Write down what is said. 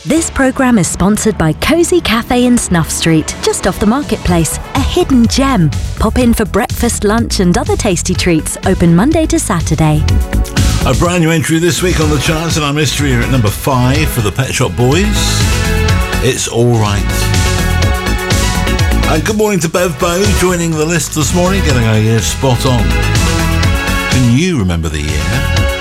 This programme is sponsored by Cosy Cafe in Snuff Street, just off the marketplace. A hidden gem. Pop in for breakfast, lunch and other tasty treats. Open Monday to Saturday. A brand new entry this week on the charts in our mystery here at number 5 for the Pet Shop Boys. It's Alright. And good morning to Bev Bow, joining the list this morning, getting our year spot on. Can you remember the year?